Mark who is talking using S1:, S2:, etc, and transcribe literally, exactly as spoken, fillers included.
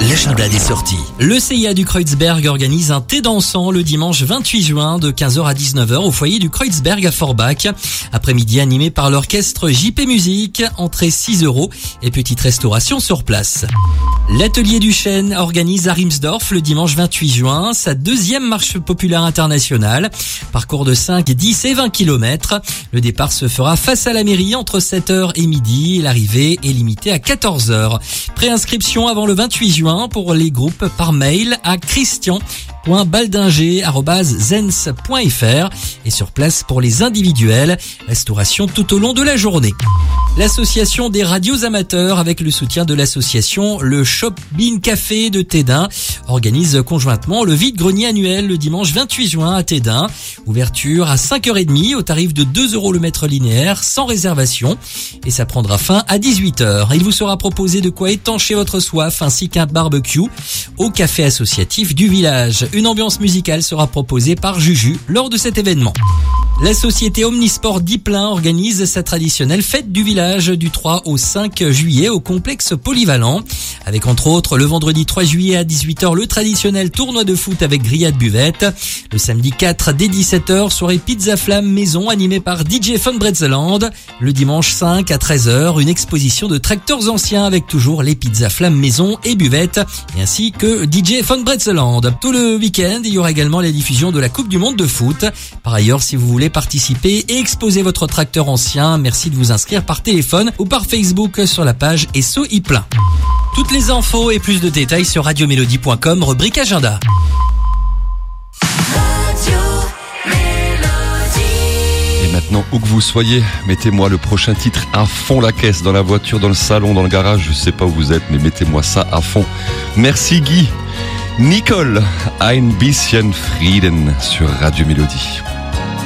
S1: l'agenda des sorties.
S2: Le C I A du Kreuzberg organise un thé dansant le dimanche vingt-huit juin de quinze heures à dix-neuf heures au foyer du Kreuzberg à Forbach. Après-midi animé par l'orchestre J P Musique, entrée six euros et petite restauration sur place. L'Atelier du Chêne organise à Rimsdorf le dimanche vingt-huit juin sa deuxième marche populaire internationale. Parcours de cinq, dix et vingt kilomètres. Le départ se fera face à la mairie entre sept heures et midi. L'arrivée est limitée à quatorze heures. Préinscription avant le vingt-huit juin pour les groupes par mail à christian point baldinger arobase zens point f r et sur place pour les individuels. Restauration tout au long de la journée. L'association des radios amateurs, avec le soutien de l'association Le Shop Bean Café de Tédin, organise conjointement le vide-grenier annuel le dimanche vingt-huit juin à Tédin. Ouverture à cinq heures trente au tarif de deux euros le mètre linéaire sans réservation et ça prendra fin à dix-huit heures. Il vous sera proposé de quoi étancher votre soif ainsi qu'un barbecue au café associatif du village. Une ambiance musicale sera proposée par Juju lors de cet événement. La société Omnisport Dipplin organise sa traditionnelle fête du village du trois au cinq juillet au complexe polyvalent. Avec entre autres le vendredi trois juillet à dix-huit heures le traditionnel tournoi de foot avec grillade buvette. Le samedi quatre dès dix-sept heures soirée pizza flamme maison animée par D J Von Bretzeland. Le dimanche cinq à treize heures une exposition de tracteurs anciens avec toujours les pizzas flamme maison et buvette et ainsi que D J Von Bretzeland. Tout le week-end il y aura également la diffusion de la Coupe du Monde de foot. Par ailleurs si vous voulez participer et exposer votre tracteur ancien, merci de vous inscrire par téléphone ou par Facebook sur la page S O I Plein. Toutes les infos et plus de détails sur radio mélodie point com, rubrique agenda.
S3: Et maintenant, où que vous soyez, mettez-moi le prochain titre à fond la caisse, dans la voiture, dans le salon, dans le garage, je sais pas où vous êtes, mais mettez-moi ça à fond. Merci Guy. Nicole, ein bisschen Frieden sur Radio Mélodie.